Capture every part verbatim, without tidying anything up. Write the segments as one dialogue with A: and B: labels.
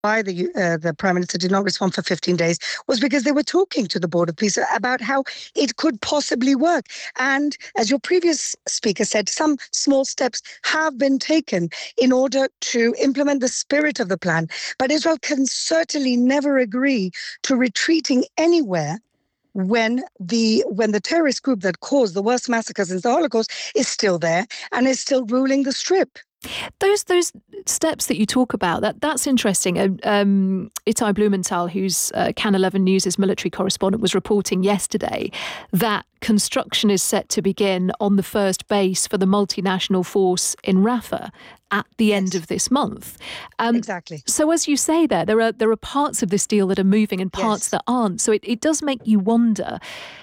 A: why the uh, the Prime Minister did not respond for fifteen days was because they were talking to the Board of Peace about how it could possibly work. And as your previous speaker said, some small steps have been taken in order to implement the spirit of the plan. But Israel can certainly never agree to retreating anywhere when the when the terrorist group that caused the worst massacres since the Holocaust is still there and is still ruling the Strip.
B: Those those steps that you talk about, that that's interesting. Um, Itai Blumenthal, who's uh, Can eleven News' military correspondent, was reporting yesterday that construction is set to begin on the first base for the multinational force in Rafah at the
A: Yes.
B: end of this month. Um,
A: Exactly.
B: So as you say there, there are there are parts of this deal that are moving and parts
A: Yes.
B: that aren't. So it, it does make you wonder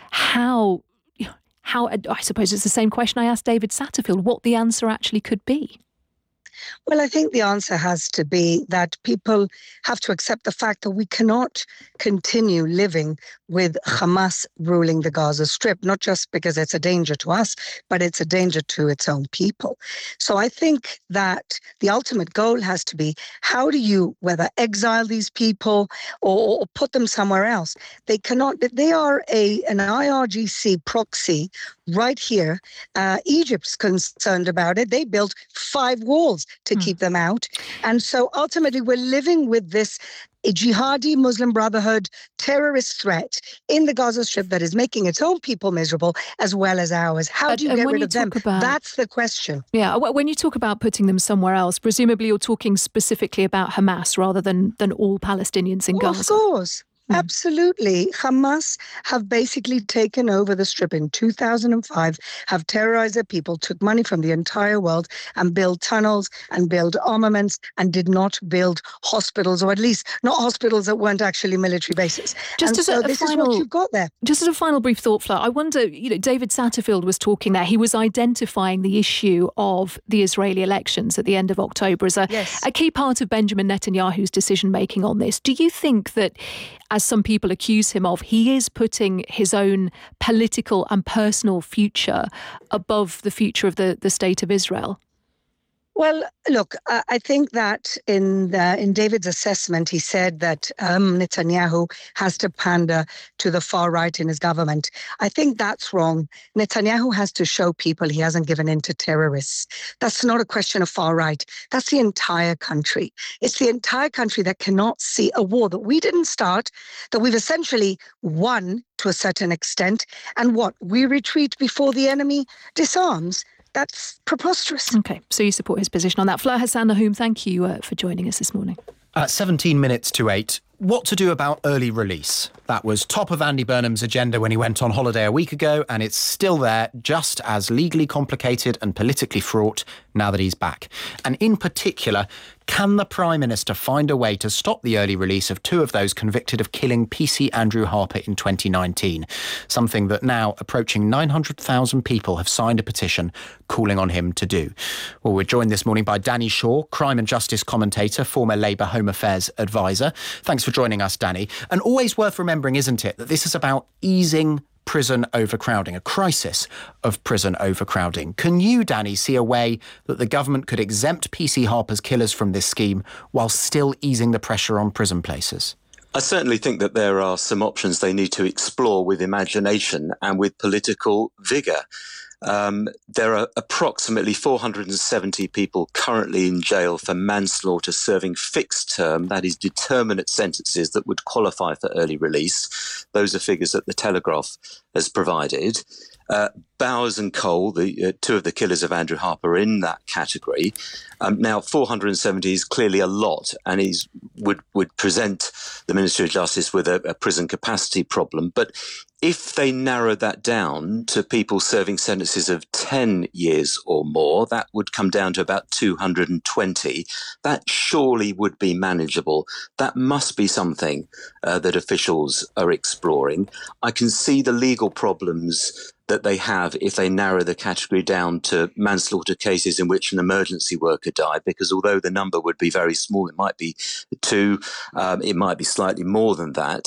B: how, how, I suppose it's the same question I asked David Satterfield, what the answer actually could be.
A: Well, I think the answer has to be that people have to accept the fact that we cannot continue living with Hamas ruling the Gaza Strip, not just because it's a danger to us, but it's a danger to its own people. So I think that the ultimate goal has to be, how do you, whether exile these people or, or put them somewhere else? They cannot, they are a an I R G C proxy right here. Uh, Egypt's concerned about it. They built five walls to
B: Hmm.
A: keep them out. And so ultimately we're living with this jihadi Muslim Brotherhood terrorist threat in the Gaza Strip that is making its own people miserable as well as ours. How
B: And-
A: do you
B: and
A: get
B: when
A: rid
B: you
A: of them?
B: talk about-
A: That's the question.
B: Yeah, wh- when you talk about putting them somewhere else, presumably you're talking specifically about Hamas rather than, than all Palestinians in
A: Of
B: Gaza.
A: course.
B: Mm.
A: Absolutely. Hamas have basically taken over the Strip in two thousand five, have terrorized their people, took money from the entire world and built tunnels and built armaments and did not build hospitals, or at least not hospitals that weren't actually military bases.
B: Just
A: and
B: as a-
A: so
B: a
A: this is
B: final-
A: what you've got there.
B: Just as a final brief thought, Fleur, I wonder, you know, David Satterfield was talking there. He was identifying the issue of the Israeli elections at the end of October as a,
A: Yes.
B: a key part of Benjamin Netanyahu's decision-making on this. Do you think that, as some people accuse him of, he is putting his own political and personal future above the future of the, the state of Israel?
A: Well, look, I I think that in the, in David's assessment, he said that um, Netanyahu has to pander to the far right in his government. I think that's wrong. Netanyahu has to show people he hasn't given in to terrorists. That's not a question of far right. That's the entire country. It's the entire country that cannot see a war that we didn't start, that we've essentially won to a certain extent. And what? We retreat before the enemy disarms. That's preposterous.
B: Okay, so you support his position on that. Fleur Hassan Nahum, thank you uh, for joining us this morning.
C: At seventeen minutes to eight, what to do about early release? That was top of Andy Burnham's agenda when he went on holiday a week ago, and it's still there, just as legally complicated and politically fraught now that he's back. And in particular, can the Prime Minister find a way to stop the early release of two of those convicted of killing P C Andrew Harper in twenty nineteen? Something that now approaching nine hundred thousand people have signed a petition calling on him to do. Well, we're joined this morning by Danny Shaw, crime and justice commentator, former Labour Home Affairs advisor. Thanks for joining us, Danny. And always worth remembering, isn't it, that this is about easing prison overcrowding, a crisis of prison overcrowding. Can you, Danny, see a way that the government could exempt P C Harper's killers from this scheme while still easing the pressure on prison places?
D: I certainly think that there are some options they need to explore with imagination and with political vigour. Um, there are approximately four hundred seventy people currently in jail for manslaughter serving fixed term, that is determinate sentences that would qualify for early release. Those are figures that the Telegraph has provided. Uh, Bowers and Cole, the uh, two of the killers of Andrew Harper, are in that category. Um, now, four hundred seventy is clearly a lot, and he would would present the Ministry of Justice with a, a prison capacity problem. But if they narrowed that down to people serving sentences of ten years or more, that would come down to about two hundred twenty. That surely would be manageable. That must be something uh, that officials are exploring. I can see the legal problems that they have if they narrow the category down to manslaughter cases in which an emergency worker died, because although the number would be very small, it might be two, um, it might be slightly more than that.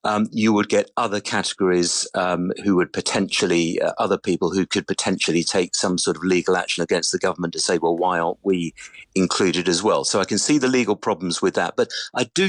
D: um, you would get other categories um, who would potentially, uh, other people who could potentially take some sort of legal action against the government to say, well, why aren't we included as well? So I can see the legal problems with that. But I do